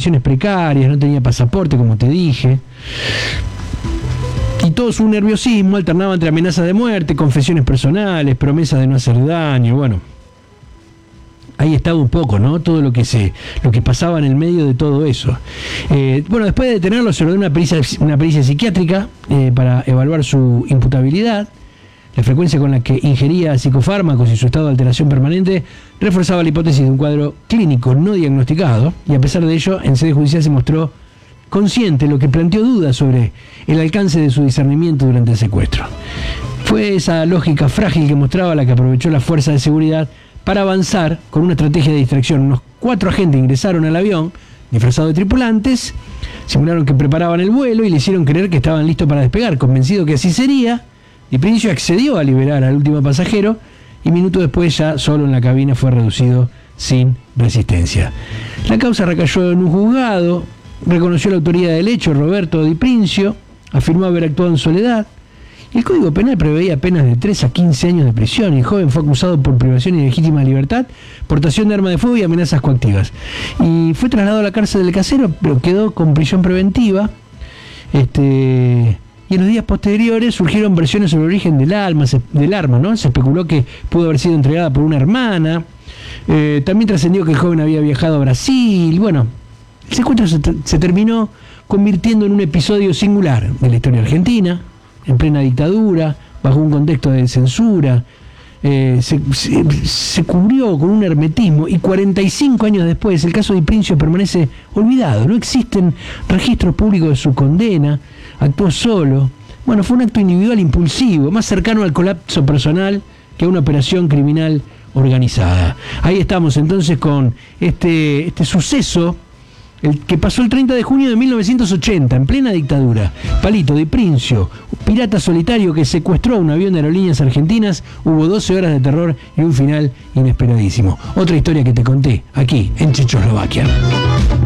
condiciones precarias, no tenía pasaporte, como te dije. Y todo su nerviosismo alternaba entre amenazas de muerte, confesiones personales, promesas de no hacer daño. Bueno, ahí estaba un poco, ¿no? Todo lo que pasaba en el medio de todo eso. Bueno, después de detenerlo se ordenó una pericia psiquiátrica para evaluar su imputabilidad. La frecuencia con la que ingería psicofármacos y su estado de alteración permanente reforzaba la hipótesis de un cuadro clínico no diagnosticado, y a pesar de ello, en sede judicial se mostró consciente, lo que planteó dudas sobre el alcance de su discernimiento durante el secuestro. Fue esa lógica frágil que mostraba la que aprovechó la fuerza de seguridad para avanzar con una estrategia de distracción. Unos 4 agentes ingresaron al avión disfrazados de tripulantes, simularon que preparaban el vuelo y le hicieron creer que estaban listos para despegar. Convencido que así sería, Di Princio accedió a liberar al último pasajero y minutos después, ya solo en la cabina, fue reducido sin resistencia. La causa recayó en un juzgado. Reconoció la autoría del hecho Roberto Di Princio, afirmó haber actuado en soledad. El Código Penal preveía penas de 3 a 15 años de prisión y el joven fue acusado por privación ilegítima de libertad, portación de arma de fuego y amenazas coactivas. Y fue trasladado a la cárcel del Casero, pero quedó con prisión preventiva. Y en los días posteriores surgieron versiones sobre el origen del arma, ¿no? Se especuló que pudo haber sido entregada por una hermana. También trascendió que el joven había viajado a Brasil. Bueno, el secuestro se terminó convirtiendo en un episodio singular de la historia argentina, en plena dictadura, bajo un contexto de censura. Se cubrió con un hermetismo y 45 años después el caso de Di Princio permanece olvidado. No existen registros públicos de su condena. Actuó solo. Bueno, fue un acto individual impulsivo, más cercano al colapso personal que a una operación criminal organizada. Ahí estamos entonces con este suceso, el que pasó el 30 de junio de 1980, en plena dictadura. Palito, Di Princio, pirata solitario que secuestró un avión de aerolíneas argentinas. Hubo 12 horas de terror y un final inesperadísimo. Otra historia que te conté aquí en Chechoslovaquia.